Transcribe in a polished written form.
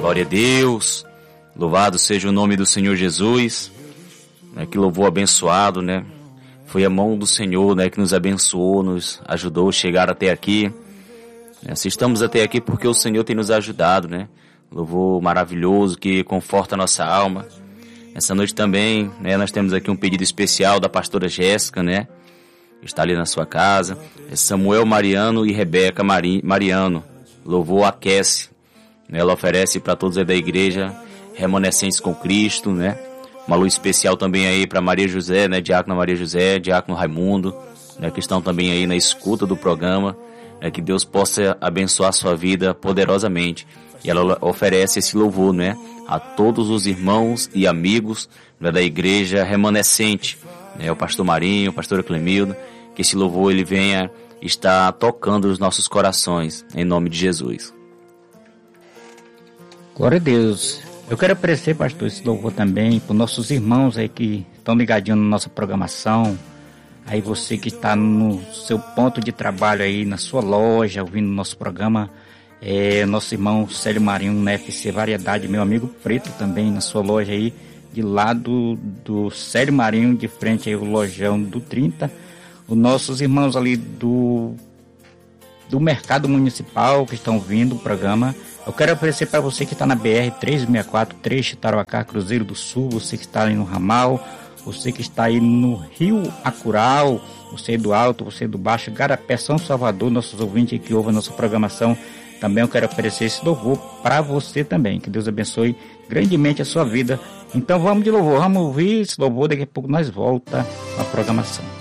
Glória a Deus. Louvado seja o nome do Senhor Jesus. Que louvor abençoado, né? Foi a mão do Senhor, né, que nos abençoou, nos ajudou a chegar até aqui. Se estamos até aqui porque o Senhor tem nos ajudado, né? Louvor maravilhoso que conforta a nossa alma. Essa noite também, né, nós temos aqui um pedido especial da pastora Jéssica, né? Está ali na sua casa. É Samuel Mariano e Rebeca Mariano. Louvor aquece. Ela oferece para todos da igreja remanescentes com Cristo, né? Uma luz especial também aí para Maria José, né? Diácono Maria José, Diácono Raimundo, né? Que estão também aí na escuta do programa. Que Deus possa abençoar a sua vida poderosamente. E ela oferece esse louvor, né, a todos os irmãos e amigos, né, da igreja remanescente, né, o pastor Marinho, o pastor Clemildo, que esse louvor ele venha estar tocando os nossos corações, em nome de Jesus. Glória a Deus. Eu quero oferecer, pastor, esse louvor também para os nossos irmãos aí que estão ligadinhos na nossa programação. Aí você que está no seu ponto de trabalho aí, na sua loja, ouvindo o nosso programa, nosso irmão Célio Marinho, na FC Variedade, meu amigo Preto também, na sua loja aí, de lado do Célio Marinho, de frente aí o lojão do 30, os nossos irmãos ali do Mercado Municipal que estão ouvindo o programa. Eu quero oferecer para você que está na BR-364, trecho Tarauacá, Cruzeiro do Sul, você que está aí no ramal, você que está aí no Rio Acural, você do Alto, você do Baixo, Garapé, São Salvador, nossos ouvintes que ouvem a nossa programação, também eu quero oferecer esse louvor para você também. Que Deus abençoe grandemente a sua vida. Então vamos de louvor, vamos ouvir esse louvor, daqui a pouco nós volta à programação.